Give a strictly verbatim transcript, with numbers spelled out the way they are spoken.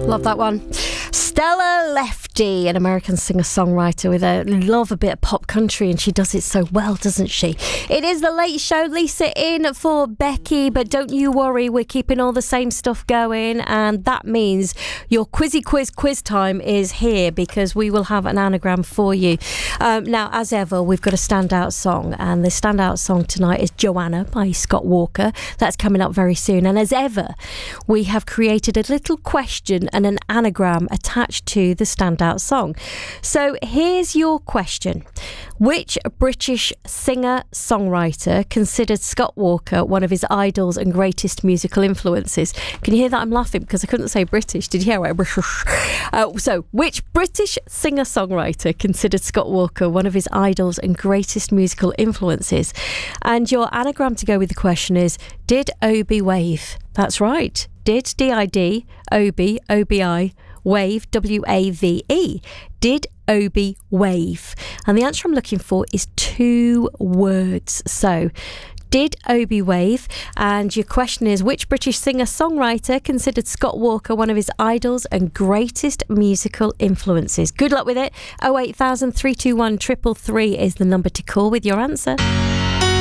Love that one. Stella Lefty, an American singer-songwriter with a love a bit of pop country, and she does it so well, doesn't she? It is The Late Show. Lisa in for Becky, but don't you worry, we're keeping all the same stuff going, and that means your quizzy quiz quiz time is here, because we will have an anagram for you. Um, now, as ever, we've got a standout song, and the standout song tonight is Joanna by Scott Walker. That's coming up very soon, and as ever, we have created a little question and an anagram attached to the standout song. So here's your question. Which British singer-songwriter considered Scott Walker one of his idols and greatest musical influences? Can you hear that? I'm laughing because I couldn't say British. Did you hear it? Uh, so, which British singer-songwriter considered Scott Walker one of his idols and greatest musical influences? And your anagram to go with the question is, did Obi wave? That's right. Did, D I D, Obi, O B I, wave, W A V E. Did Obi wave? And the answer I'm looking for is two words. So, did Obi wave? And your question is, which British singer-songwriter considered Scott Walker one of his idols and greatest musical influences? Good luck with it. oh eight thousand, three two one, three three three is the number to call with your answer.